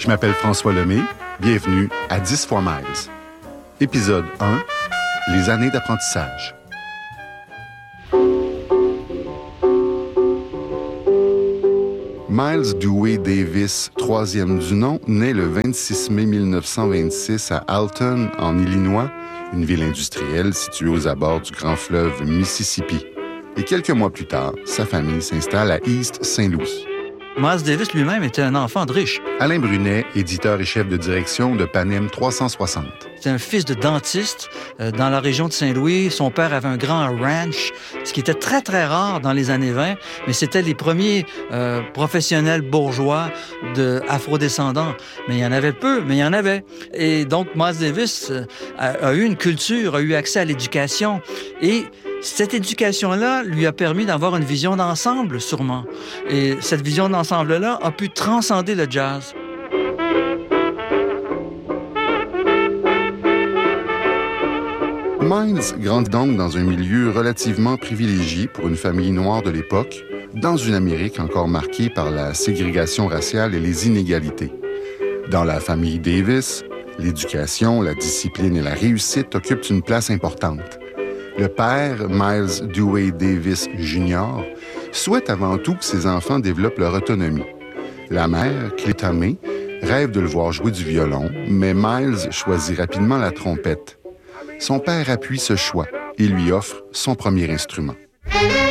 Je m'appelle François Lemay. Bienvenue à 10 fois Miles. Épisode 1, les années d'apprentissage. Miles Dewey Davis, troisième du nom, naît le 26 mai 1926 à Alton, en Illinois, une ville industrielle située aux abords du grand fleuve Mississippi. Et quelques mois plus tard, sa famille s'installe à East St. Louis. Miles Davis lui-même était un enfant de riche. Alain Brunet, éditeur et chef de direction de Panem 360. C'est un fils de dentiste dans la région de Saint-Louis. Son père avait un grand ranch, ce qui était très, très rare dans les années 20, mais c'était les premiers professionnels bourgeois afro-descendants. Mais il y en avait peu, mais il y en avait. Et donc, Miles Davis a eu une culture, a eu accès à l'éducation. Et cette éducation-là lui a permis d'avoir une vision d'ensemble, sûrement. Et cette vision d'ensemble-là a pu transcender le jazz. Miles grandit donc dans un milieu relativement privilégié pour une famille noire de l'époque, dans une Amérique encore marquée par la ségrégation raciale et les inégalités. Dans la famille Davis, l'éducation, la discipline et la réussite occupent une place importante. Le père, Miles Dewey Davis Jr., souhaite avant tout que ses enfants développent leur autonomie. La mère, Cleta May, rêve de le voir jouer du violon, mais Miles choisit rapidement la trompette. Son père appuie ce choix et lui offre son premier instrument.